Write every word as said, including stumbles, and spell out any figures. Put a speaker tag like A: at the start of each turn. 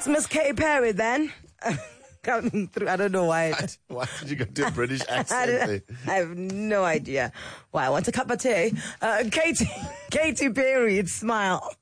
A: It's Miss Kay Perry then. Coming through. I don't know why.
B: What? Why did you go to a British
A: I,
B: accent there?
A: I have no idea why. I want a cup of tea. Uh, Katy, Katy Perry, smile.